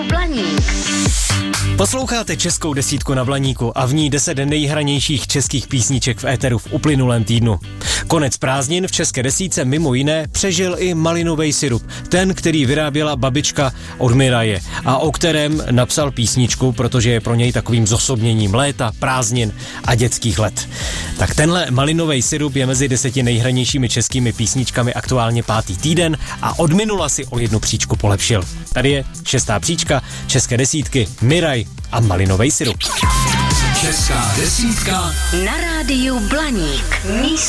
Blaník. Posloucháte Českou desítku na Blaníku a v ní 10 nejhranějších českých písniček v éteru v uplynulém týdnu. Konec prázdnin v České desítce mimo jiné přežil i malinový sirup, ten, který vyráběla babička od Miraje a o kterém napsal písničku, protože je pro něj takovým zosobněním léta, prázdnin a dětských let. Tak tenhle malinový sirup je mezi 10 nejhranějšími českými písničkami aktuálně 5. týden a od minula si o 1 příčku polepšil. Tady je 6. příčka České desítky Miraj a malinový sirup. Česká desítka Na rádiu Blaník. Místo